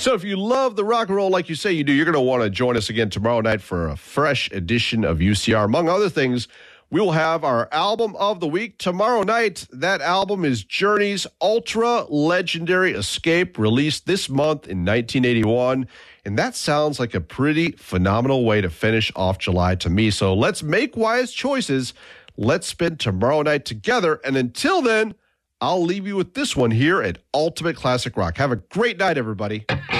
So if you love the rock and roll like you say you do, you're going to want to join us again tomorrow night for a fresh edition of UCR. Among other things, we will have our album of the week tomorrow night. That album is Journey's ultra legendary Escape, released this month in 1981. And that sounds like a pretty phenomenal way to finish off July to me. So let's make wise choices. Let's spend tomorrow night together. And until then, I'll leave you with this one here at Ultimate Classic Rock. Have a great night, everybody.